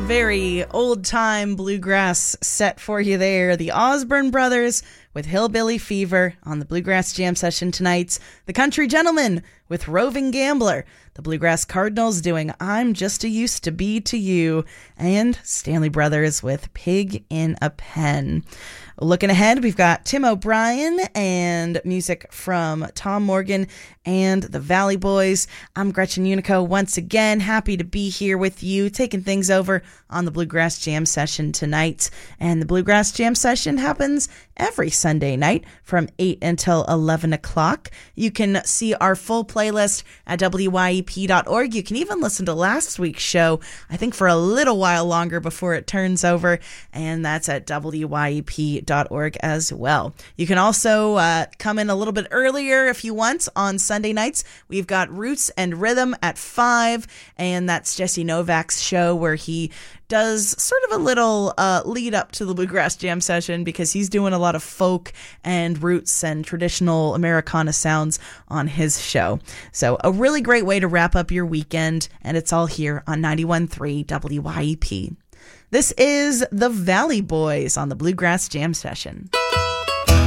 Very old-time bluegrass set for you there. The Osborne Brothers with Hillbilly Fever on the Bluegrass Jam Session tonight. The Country Gentlemen with Roving Gambler. The Bluegrass Cardinals doing I'm Just a Used to Be to You. And Stanley Brothers with Pig in a Pen. Looking ahead, we've got Tim O'Brien and music from Tom Morgan and the Valley Boys. I'm Gretchen Unico once again, happy to be here with you, taking things over on the Bluegrass Jam Session tonight. And the Bluegrass Jam Session happens every Sunday night from 8 until 11 o'clock. You can see our full playlist at wyep.org. You can even listen to last week's show, I think for a little while longer before it turns over, and that's at wyep.org as well. You can also come in a little bit earlier if you want on Sunday nights. We've got Roots and Rhythm at 5, and that's Jesse Novak's show where he does sort of a little lead up to the Bluegrass Jam Session because he's doing a lot of folk and roots and traditional Americana sounds on his show. So a really great way to wrap up your weekend, and it's all here on 91.3 WYEP. This is the Valley Boys on the Bluegrass Jam Session.